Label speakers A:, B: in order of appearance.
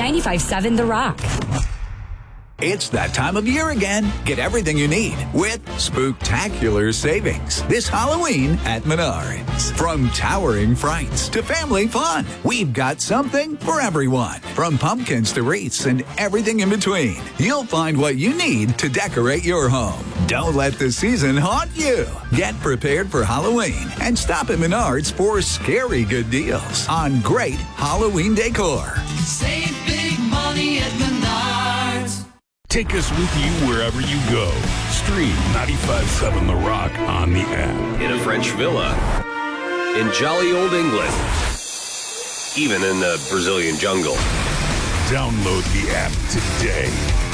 A: 95.7 The Rock.
B: It's that time of year again. Get everything you need with spooktacular savings this Halloween at Menards. From towering frights to family fun, we've got something for everyone. From pumpkins to wreaths and everything in between, you'll find what you need to decorate your home. Don't let the season haunt you. Get prepared for Halloween and stop at Menards for scary good deals on great Halloween decor.
C: Save big money at Menards.
D: Take us with you wherever you go. Stream 95.7 The Rock on the app.
E: In a French villa. In jolly old England. Even in the Brazilian jungle.
D: Download the app today.